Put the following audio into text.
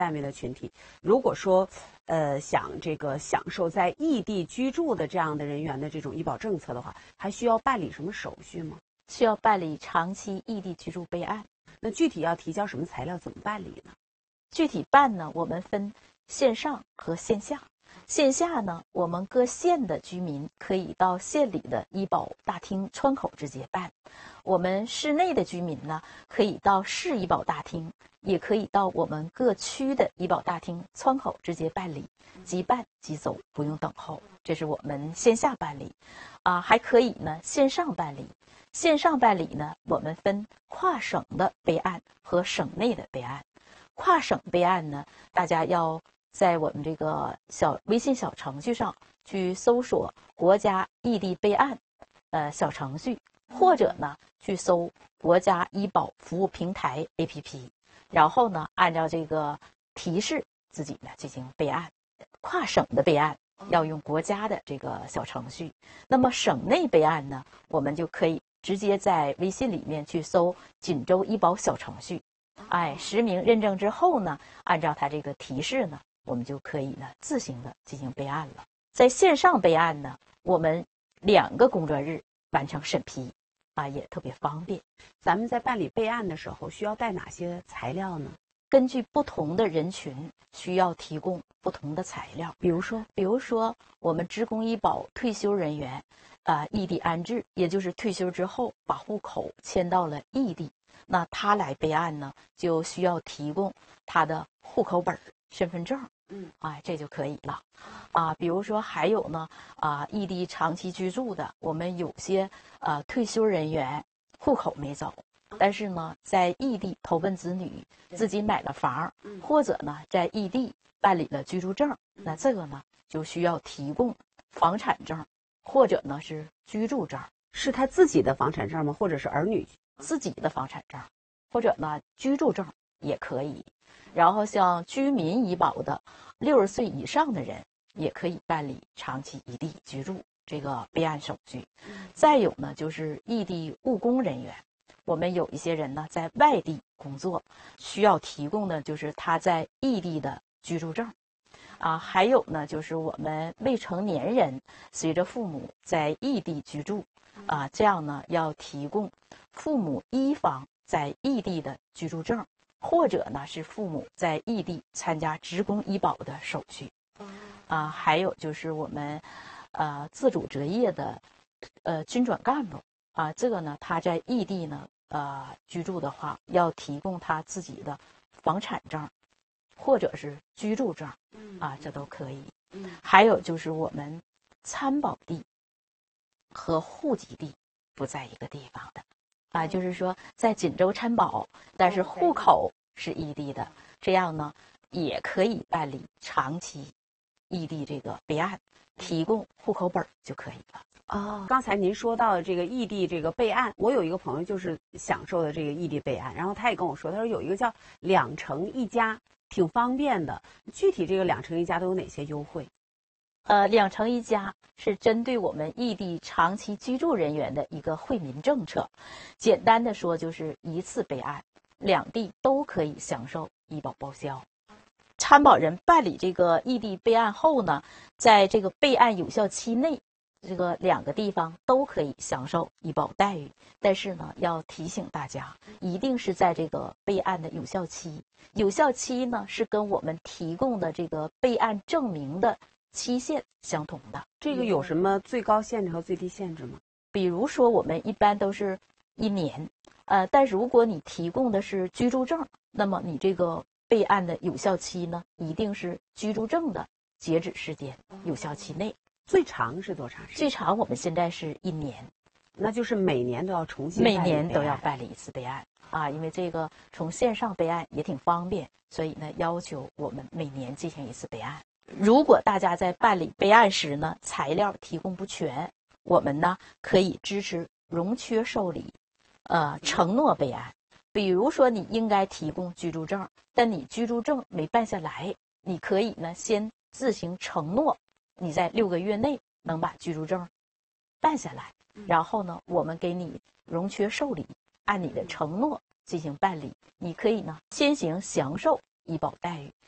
单位的群体，如果说想这个享受在异地居住的这样的人员的这种医保政策的话，还需要办理什么手续吗？ 需要办理长期异地居住备案。 那具体要提交什么材料，怎么办理呢？ 具体办呢，我们分线上和线下。线下呢，我们各县的居民可以到县里的医保大厅窗口直接办；我们市内的居民呢，可以到市医保大厅，也可以到我们各区的医保大厅窗口直接办理，即办即走，不用等候。这是我们线下办理。还可以呢线上办理。线上办理呢，我们分跨省的备案和省内的备案。跨省备案呢，大家要在我们这个微信小程序上去搜索国家异地备案小程序，或者呢去搜国家医保服务平台 APP， 然后呢按照这个提示自己呢进行备案。跨省的备案要用国家的这个小程序，那么省内备案呢，我们就可以直接在微信里面去搜锦州医保小程序，实名认证之后呢，按照它这个提示呢，我们就可以呢自行的进行备案了。在线上备案呢，我们2个工作日完成审批，也特别方便。 咱们在办理备案的时候需要带哪些材料呢？ 根据不同的人群，需要提供不同的材料。比如说我们职工医保退休人员，异地安置，也就是退休之后把户口迁到了异地，那他来备案呢，就需要提供他的户口本、身份证，这就可以了。比如说还有呢，异地长期居住的，我们有些退休人员户口没走，但是呢，在异地投奔子女，自己买了房，或者呢，在异地办理了居住证，那这个呢，就需要提供房产证，或者呢是居住证。 是他自己的房产证吗？或者是儿女自己的房产证，或者呢居住证也可以。然后像居民医保的60岁以上的人，也可以办理长期异地居住这个备案手续。再有呢，就是异地务工人员。我们有一些人呢在外地工作，需要提供的就是他在异地的居住证。还有呢，就是我们未成年人随着父母在异地居住，这样呢要提供父母一方在异地的居住证，或者呢是父母在异地参加职工医保的手续。还有就是我们自主择业的军转干部。这个呢，他在异地呢，居住的话，要提供他自己的房产证，或者是居住证，这都可以。还有就是我们参保地和户籍地不在一个地方的，就是说在锦州参保，但是户口是异地的，这样呢，也可以办理长期异地这个备案，提供户口本就可以了。 刚才您说到的这个异地这个备案，我有一个朋友就是享受的这个异地备案，然后他也跟我说，他说有一个叫2城1家，挺方便的。具体这个2城1家都有哪些优惠 ？2城1家是针对我们异地长期居住人员的一个惠民政策。简单的说，就是一次备案，2地都可以享受医保报销。参保人办理这个异地备案后呢，在这个备案有效期内，这个2个地方都可以享受医保待遇。但是呢，要提醒大家，一定是在这个备案的有效期。有效期呢，是跟我们提供的这个备案证明的期限相同的。 这个有什么最高限制和最低限制吗？ 比如说，我们一般都是1年，但如果你提供的是居住证，那么你这个备案的有效期呢，一定是居住证的截止时间有效期内。 最长是多长时间？ 最长我们现在是1年， 那就是每年都要重新每年都要办理一次备案因为这个从线上备案也挺方便，所以呢要求我们每年进行一次备案。如果大家在办理备案时呢，材料提供不全，我们呢可以支持容缺受理，承诺备案。比如说你应该提供居住证，但你居住证没办下来，你可以呢先自行承诺你在6个月内能把居住证办下来，然后呢我们给你容缺受理，按你的承诺进行办理。你可以呢先行享受医保待遇，